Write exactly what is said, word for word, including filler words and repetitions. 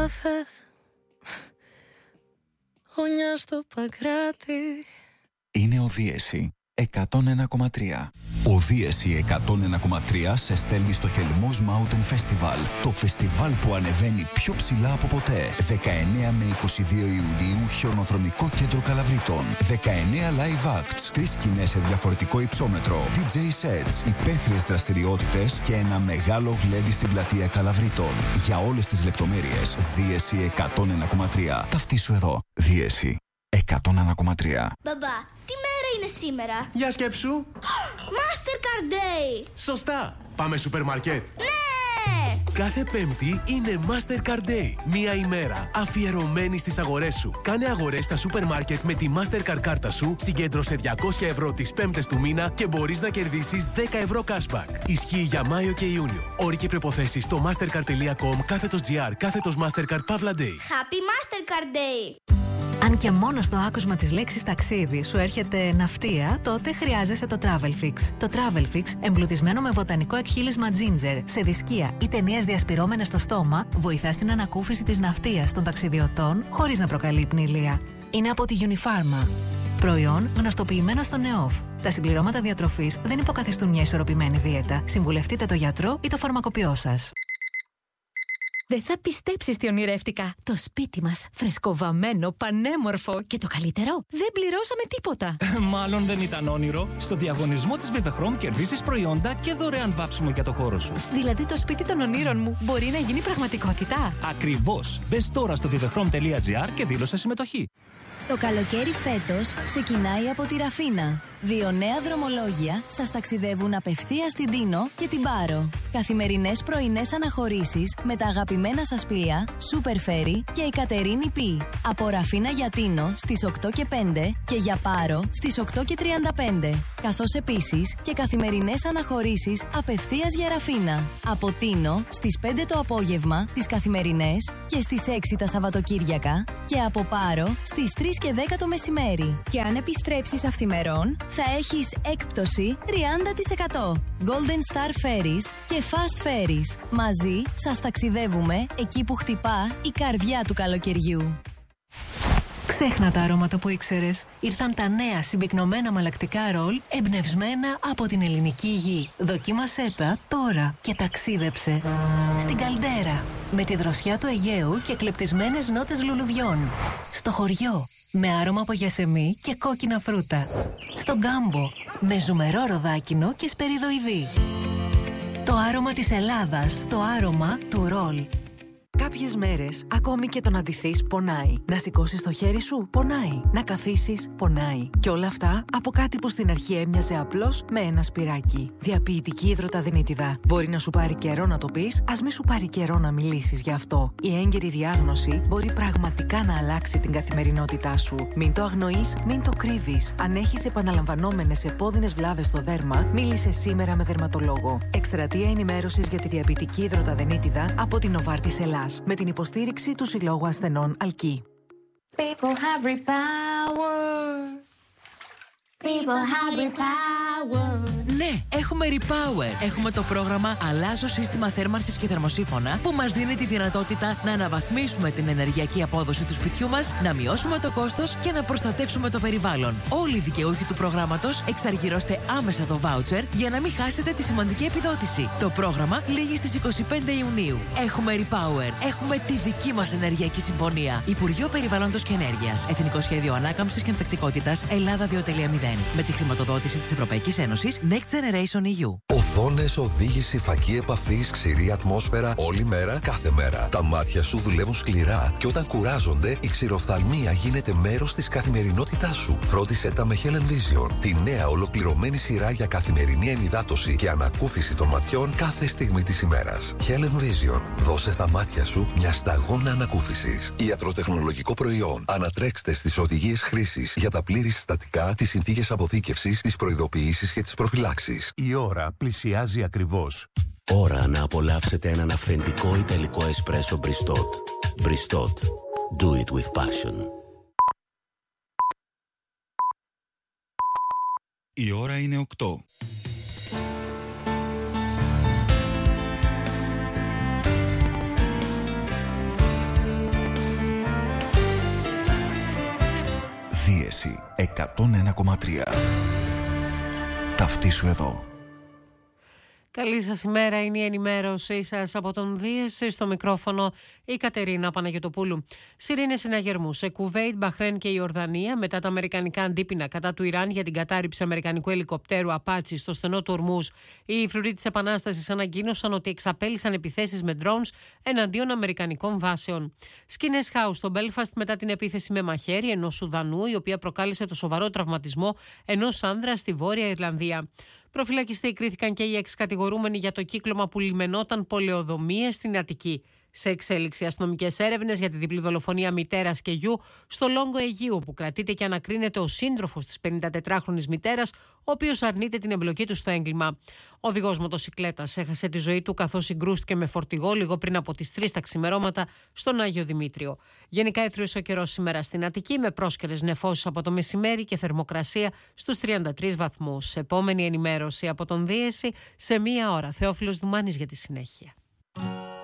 καφέ, γωνιά στο Παγκράτη. Είναι ο Δίεση εκατόν ένα κόμμα τρία. Ο Δίεση εκατόν ένα κόμμα τρία σε στέλνει στο Χελμός Mountain Festival, το φεστιβάλ που ανεβαίνει πιο ψηλά από ποτέ. δεκαεννέα με είκοσι δύο Ιουνίου, χιονοδρομικό κέντρο Καλαβρίτων. δεκαεννέα live acts, τρεις σκηνές σε διαφορετικό υψόμετρο, ντι τζέι sets, υπαίθριες δραστηριότητες και ένα μεγάλο γλέντι στην πλατεία Καλαβρίτων. Για όλες τις λεπτομέρειες, Δίεση εκατόν ένα κόμμα τρία. Ταυτίσου εδώ. Δίεση εκατόν ένα κόμμα τρία. Μπαμπά, τι μέρα είναι σήμερα? Για σκέψου. Mastercard Day. Σωστά. Πάμε σούπερ μάρκετ. Ναι. Κάθε Πέμπτη είναι Mastercard Day. Μία ημέρα αφιερωμένη στις αγορές σου. Κάνε αγορές στα σούπερ μάρκετ με τη Mastercard κάρτα σου, συγκέντρωσε διακόσια ευρώ τις πέμπτες του μήνα και μπορείς να κερδίσεις δέκα ευρώ cashback. Ισχύει για Μάιο και Ιούνιο. Όροι και προϋποθέσεις στο mastercard τελεία com κάθετος gr κάθετος Mastercard Pavla Day. Happy Mastercard Day. Αν και μόνο στο άκουσμα της λέξης ταξίδι σου έρχεται ναυτία, τότε χρειάζεσαι το Travelfix. Το Travelfix, εμπλουτισμένο με βοτανικό εκχύλισμα ginger, σε δισκία ή ταινίες διασπυρώμενες στο στόμα, βοηθά στην ανακούφιση της ναυτίας των ταξιδιωτών χωρίς να προκαλεί πνηλία. Είναι από τη Unifarma. Προϊόν γνωστοποιημένο στο ΝΕΟΦ. Τα συμπληρώματα διατροφής δεν υποκαθιστούν μια ισορροπημένη δίαιτα. Συμβουλευτείτε το γιατρό ή το φαρμακοποιό σας. Δεν θα πιστέψεις τι ονειρεύτηκα. Το σπίτι μας, φρεσκοβαμμένο, πανέμορφο και το καλύτερο, δεν πληρώσαμε τίποτα. Μάλλον δεν ήταν όνειρο. Στο διαγωνισμό της Vivechrome κερδίσεις προϊόντα και δωρεάν βάψιμο για το χώρο σου. Δηλαδή το σπίτι των ονείρων μου μπορεί να γίνει πραγματικότητα. Ακριβώς. Μπες τώρα στο vivechrome τελεία gr και δήλωσε συμμετοχή. Το καλοκαίρι φέτος ξεκινάει από τη Ραφίνα. Δύο νέα δρομολόγια σας ταξιδεύουν απευθείας στην Τίνο και την Πάρο. Καθημερινές πρωινές αναχωρήσεις με τα αγαπημένα σας πλοία Super Ferry και η Κατερίνη Πι. Από Ραφίνα για Τίνο στις οκτώ και πέντε και για Πάρο στις οκτώ και τριάντα πέντε. Καθώς επίσης και καθημερινές αναχωρήσεις απευθείας για Ραφίνα. Από Τίνο στις πέντε το απόγευμα τις καθημερινές και στις έξι τα Σαββατοκύριακα και από Πάρο στις τρεις και δέκα το μεσημέρι. Και αν επιστρέψεις αυθημερών θα έχεις έκπτωση τριάντα τοις εκατό. Golden Star Ferries και Fast Ferries. Μαζί σας ταξιδεύουμε εκεί που χτυπά η καρδιά του καλοκαιριού. Ξέχνα τα αρώματα που ήξερες. Ήρθαν τα νέα συμπυκνωμένα μαλακτικά ρολ εμπνευσμένα από την ελληνική γη. Δοκίμασέ τα τώρα και ταξίδεψε στην Καλντέρα με τη δροσιά του Αιγαίου και κλεπτισμένες νότες λουλουδιών. Στο χωριό με άρωμα από γιασεμί και κόκκινα φρούτα. Στον Γκάμπο με ζουμερό ροδάκινο και σπεριδοειδή. Το άρωμα της Ελλάδας, το άρωμα του ρολ. Κάποιες μέρες, ακόμη και το να ντυθείς πονάει. Να σηκώσεις το χέρι σου, πονάει. Να καθίσεις, πονάει. Και όλα αυτά από κάτι που στην αρχή έμοιαζε απλώς με ένα σπυράκι. Διαποιητική υδροταδενίτιδα. Μπορεί να σου πάρει καιρό να το πεις, ας μη σου πάρει καιρό να μιλήσεις γι' αυτό. Η έγκαιρη διάγνωση μπορεί πραγματικά να αλλάξει την καθημερινότητά σου. Μην το αγνοείς, μην το κρύβεις. Αν έχεις επαναλαμβανόμενες επώδυνες βλάβες στο δέρμα, μίλησε σήμερα με δερματολόγο. Εκστρατεία ενημέρωσης για τη διαποιητική υδροταδενίτιδα από την Novartis Ελλάς. Με την υποστήριξη του Συλλόγου Ασθενών Αλκή. People have repower. People have repower. Ναι, έχουμε Repower. Έχουμε το πρόγραμμα Αλλάζω σύστημα θέρμανσης και θερμοσύφωνα που μας δίνει τη δυνατότητα να αναβαθμίσουμε την ενεργειακή απόδοση του σπιτιού μας, να μειώσουμε το κόστος και να προστατεύσουμε το περιβάλλον. Όλοι οι δικαιούχοι του προγράμματος εξαργυρώστε άμεσα το βάουτσερ για να μην χάσετε τη σημαντική επιδότηση. Το πρόγραμμα λήγει στις είκοσι πέντε Ιουνίου. Έχουμε Repower. Έχουμε τη δική μας ενεργειακή συμφωνία. Υπουργείο Περιβάλλοντος και Ενέργειας. Εθνικό Σχέδιο Ανάκαμψης και Ανθεκτικότητας Ελλάδα δύο κόμμα μηδέν. Με τη χρηματοδότηση της Ευρωπαϊκής Ένωσης Next Generation ι γιου. Οθόνες, οδήγηση, φακή επαφής, ξηρή ατμόσφαιρα, όλη μέρα, κάθε μέρα. Τα μάτια σου δουλεύουν σκληρά και όταν κουράζονται, η ξηροφθαλμία γίνεται μέρος της καθημερινότητάς σου. Φρόντισε τα με Helen Vision, τη νέα ολοκληρωμένη σειρά για καθημερινή ενυδάτωση και ανακούφιση των ματιών κάθε στιγμή της ημέρας. Helen Vision, δώσε στα μάτια σου μια σταγόνα ανακούφισης. Ιατροτεχνολογικό προϊόν. Ανατρέξτε στις οδηγίες χρήσης για τα πλήρη συστατικά, τις συνθήκες αποθήκευσης, τις προειδοποιήσεις και τις προφυλάξεις. Η ώρα πλησιάζει ακριβώς. Ώρα να απολαύσετε έναν αυθεντικό ιταλικό εσπρέσο Bristot. Bristot. Do it with passion. Η ώρα είναι οκτώ. Δίεση εκατόν ένα κόμμα τρία. Ταυτίσου εδώ. Καλή σας ημέρα, είναι η ενημέρωσή σας από τον Δίεση, στο μικρόφωνο η Κατερίνα Παναγιωτοπούλου. Σιρήνες συναγερμού σε Κουβέιτ, Μπαχρέν και Ιορδανία μετά τα αμερικανικά αντίπεινα κατά του Ιράν για την κατάρριψη αμερικανικού ελικοπτέρου Απάτσι στο στενό του Ορμούζ. Οι φρουροί της Επανάστασης ανακοίνωσαν ότι εξαπέλυσαν επιθέσεις με drones εναντίον αμερικανικών βάσεων. Σκηνές χάου στο Μπέλφαστ μετά την επίθεση με μαχαίρι ενός Σουδανού, η οποία προκάλεσε το σοβαρό τραυματισμό ενός άνδρα στη Βόρεια Ιρλανδία. Προφυλακιστοί κρίθηκαν και οι έξι κατηγορούμενοι για το κύκλωμα που λιμενόταν πολεοδομίες στην Αττική. Σε εξέλιξη αστυνομικές έρευνες για τη διπλή δολοφονία μητέρας και γιου στο Λόγκο Αιγαίου, που κρατείται και ανακρίνεται ο σύντροφος της πενηντατετράχρονης μητέρας, ο οποίος αρνείται την εμπλοκή του στο έγκλημα. Ο οδηγός μοτοσικλέτας έχασε τη ζωή του καθώς συγκρούστηκε με φορτηγό λίγο πριν από τις τρεις τα ξημερώματα στον Άγιο Δημήτριο. Γενικά έθριωσε ο καιρός σήμερα στην Αττική, με πρόσκαιρες νεφώσεις από το μεσημέρι και θερμοκρασία στους τριάντα τρεις βαθμούς. Επόμενη ενημέρωση από τον Δίεση σε μία ώρα. Θεόφιλος Δουμάνης για τη συνέχεια.